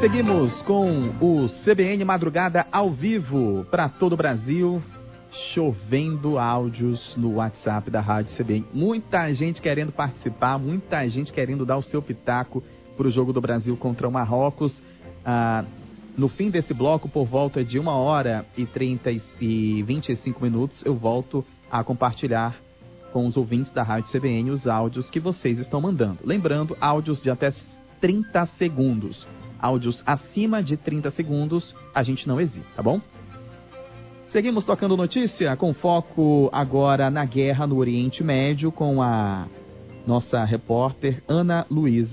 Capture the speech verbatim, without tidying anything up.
seguimos com o C B N Madrugada ao vivo para todo o Brasil, chovendo áudios no WhatsApp da Rádio C B N. Muita gente querendo participar, muita gente querendo dar o seu pitaco para o jogo do Brasil contra o Marrocos. Ah, no fim desse bloco, por volta de uma hora e trinta e vinte e cinco minutos, eu volto a compartilhar com os ouvintes da Rádio C B N os áudios que vocês estão mandando. Lembrando, áudios de até trinta segundos. Áudios acima de trinta segundos, a gente não exibe, tá bom? Seguimos tocando notícia, com foco agora na guerra no Oriente Médio, com a nossa repórter Ana Luísa.